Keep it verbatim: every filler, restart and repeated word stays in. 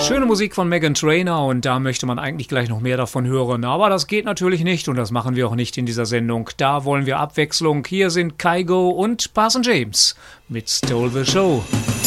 Schöne Musik von Meghan Trainor und da möchte man eigentlich gleich noch mehr davon hören. Aber das geht natürlich nicht und das machen wir auch nicht in dieser Sendung. Da wollen wir Abwechslung. Hier sind Kygo und Parson James mit Stole the Show.